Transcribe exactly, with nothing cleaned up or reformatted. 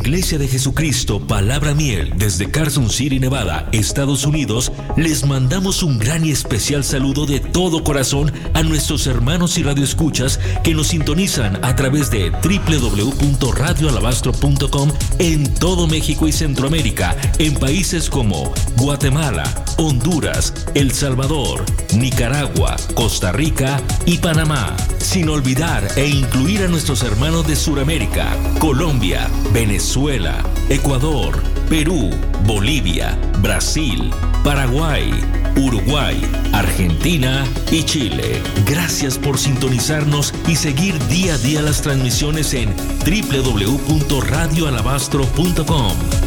Iglesia de Jesucristo Palabra Miel desde Carson City, Nevada, Estados Unidos, les mandamos un gran y especial saludo de todo corazón a nuestros hermanos y radioescuchas que nos sintonizan a través de doble u doble u doble u punto radio alabastro punto com en todo México y Centroamérica, en países como Guatemala, Honduras, El Salvador, Nicaragua, Costa Rica y Panamá. Sin olvidar e incluir a nuestros hermanos de Sudamérica, Colombia, Venezuela, Ecuador, Perú, Bolivia, Brasil, Paraguay, Uruguay, Argentina y Chile. Gracias por sintonizarnos y seguir día a día las transmisiones en doble u doble u doble u punto radio alabastro punto com.